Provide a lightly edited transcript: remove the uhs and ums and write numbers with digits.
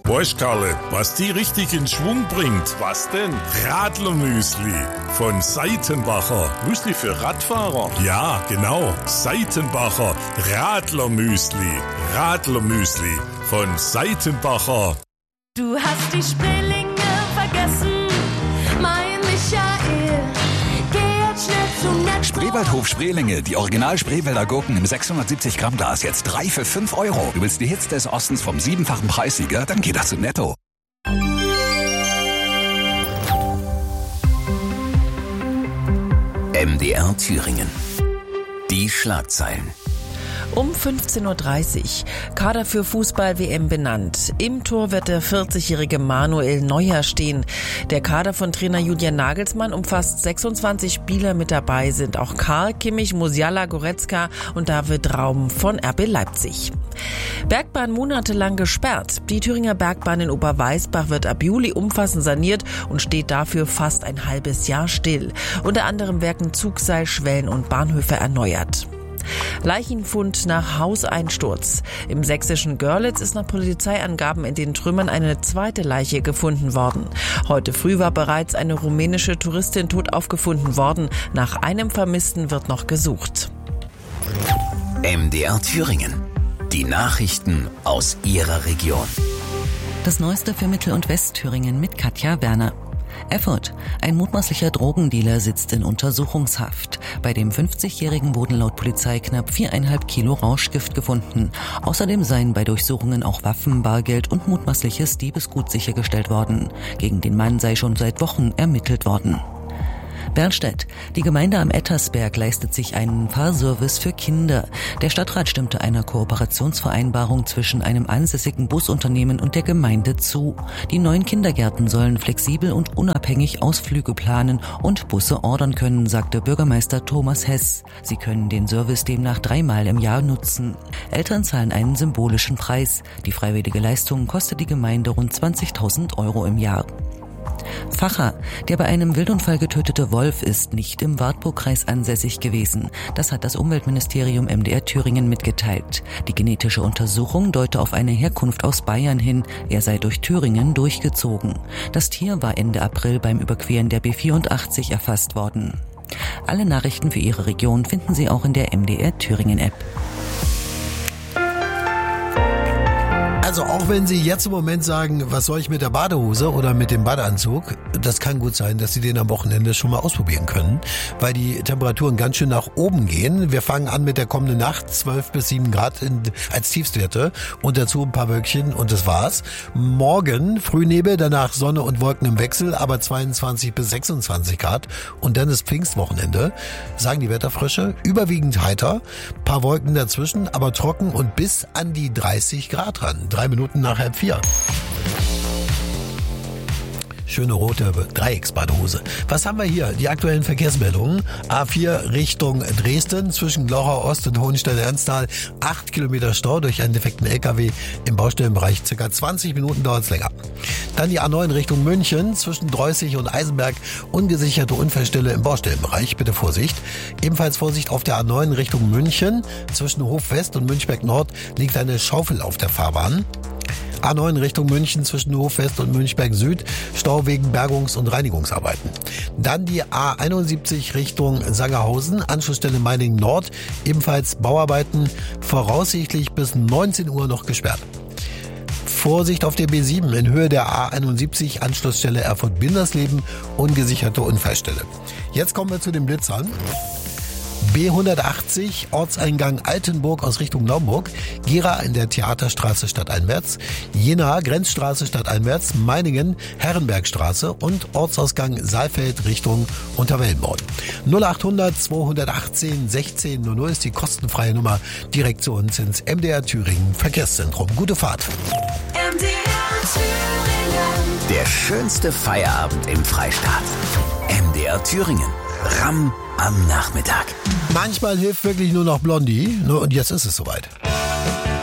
Weißt, Karle, was die richtig in Schwung bringt? Was denn? Radlermüsli von Seitenbacher. Müsli für Radfahrer? Ja, genau. Seitenbacher Radlermüsli. Radlermüsli von Seitenbacher. Du hast die Spreelinge vergessen, mein Michael. Geh jetzt schnell zum Netto. Spreewaldhof Spreelinge, die Original Spreewälder Gurken im 670 Gramm Glas, jetzt 3 für 5 €. Du willst die Hits des Ostens vom 7-fachen Preissieger? Dann geh doch zu Netto. MDR Thüringen. Die Schlagzeilen. Um 15.30 Uhr, Kader für Fußball-WM benannt. Im Tor wird der 40-jährige Manuel Neuer stehen. Der Kader von Trainer Julian Nagelsmann umfasst 26 Spieler. Mit dabei sind auch Karl, Kimmich, Musiala, Goretzka und David Raum von RB Leipzig. Bergbahn monatelang gesperrt. Die Thüringer Bergbahn in Oberweisbach wird ab Juli umfassend saniert und steht dafür fast ein halbes Jahr still. Unter anderem werden Zugseilschwellen und Bahnhöfe erneuert. Leichenfund nach Hauseinsturz. Im sächsischen Görlitz ist nach Polizeiangaben in den Trümmern eine zweite Leiche gefunden worden. Heute früh war bereits eine rumänische Touristin tot aufgefunden worden. Nach einem Vermissten wird noch gesucht. MDR Thüringen. Die Nachrichten aus Ihrer Region. Das Neueste für Mittel- und Westthüringen mit Katja Werner. Erfurt. Ein mutmaßlicher Drogendealer sitzt in Untersuchungshaft. Bei dem 50-Jährigen wurden laut Polizei knapp 4,5 Kilo Rauschgift gefunden. Außerdem seien bei Durchsuchungen auch Waffen, Bargeld und mutmaßliches Diebesgut sichergestellt worden. Gegen den Mann sei schon seit Wochen ermittelt worden. Bernstedt. Die Gemeinde am Ettersberg leistet sich einen Fahrservice für Kinder. Der Stadtrat stimmte einer Kooperationsvereinbarung zwischen einem ansässigen Busunternehmen und der Gemeinde zu. Die neuen Kindergärten sollen flexibel und unabhängig Ausflüge planen und Busse ordern können, sagte Bürgermeister Thomas Hess. Sie können den Service demnach 3-mal im Jahr nutzen. Eltern zahlen einen symbolischen Preis. Die freiwillige Leistung kostet die Gemeinde rund 20.000 € im Jahr. Facher. Der bei einem Wildunfall getötete Wolf ist nicht im Wartburgkreis ansässig gewesen. Das hat das Umweltministerium MDR Thüringen mitgeteilt. Die genetische Untersuchung deute auf eine Herkunft aus Bayern hin. Er sei durch Thüringen durchgezogen. Das Tier war Ende April beim Überqueren der B84 erfasst worden. Alle Nachrichten für Ihre Region finden Sie auch in der MDR Thüringen App. Also auch wenn Sie jetzt im Moment sagen, was soll ich mit der Badehose oder mit dem Badeanzug, das kann gut sein, dass Sie den am Wochenende schon mal ausprobieren können, weil die Temperaturen ganz schön nach oben gehen. Wir fangen an mit der kommenden Nacht, 12 bis 7 Grad als Tiefstwerte und dazu ein paar Wölkchen und das war's. Morgen Frühnebel, danach Sonne und Wolken im Wechsel, aber 22 bis 26 Grad und dann ist Pfingstwochenende, sagen die Wetterfrösche, überwiegend heiter, paar Wolken dazwischen, aber trocken und bis an die 30 Grad ran. 3 Minuten nach 3:30. Schöne rote Dreiecksbadhose. Was haben wir hier? Die aktuellen Verkehrsmeldungen. A4 Richtung Dresden zwischen Glauchau Ost und Hohenstein-Ernstthal. 8 Kilometer Stau durch einen defekten LKW im Baustellenbereich. Circa 20 Minuten dauert es länger. Dann die A9 Richtung München zwischen Dreußig und Eisenberg. Ungesicherte Unfallstelle im Baustellenbereich. Bitte Vorsicht. Ebenfalls Vorsicht auf der A9 Richtung München. Zwischen Hof West und Münchberg Nord liegt eine Schaufel auf der Fahrbahn. A9 Richtung München zwischen Hofwest und Münchberg Süd, Stau wegen Bergungs- und Reinigungsarbeiten. Dann die A71 Richtung Sangerhausen, Anschlussstelle Meiningen Nord, ebenfalls Bauarbeiten, voraussichtlich bis 19 Uhr noch gesperrt. Vorsicht auf der B7 in Höhe der A71, Anschlussstelle Erfurt-Bindersleben, ungesicherte Unfallstelle. Jetzt kommen wir zu den Blitzern. B180, Ortseingang Altenburg aus Richtung Naumburg, Gera in der Theaterstraße stadteinwärts, Jena Grenzstraße stadteinwärts, Meiningen Herrenbergstraße und Ortsausgang Saalfeld Richtung Unterwellenborn. 0800 218 1600 ist die kostenfreie Nummer direkt zu uns ins MDR Thüringen Verkehrszentrum. Gute Fahrt. MDR Thüringen. Der schönste Feierabend im Freistaat. MDR Thüringen. Ramm am Nachmittag. Manchmal hilft wirklich nur noch Blondie. Und jetzt ist es soweit.